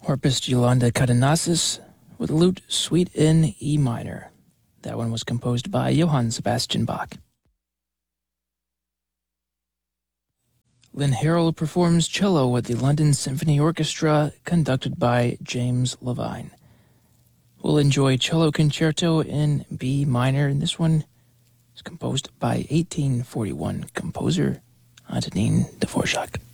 Harpist Yolanda Cadenasis with Lute Suite in E minor. That one was composed by Johann Sebastian Bach. Lynn Harrell performs cello with the London Symphony Orchestra, conducted by James Levine. We'll enjoy Cello Concerto in B minor, and this one is composed by 1841 composer Antonin Dvorak.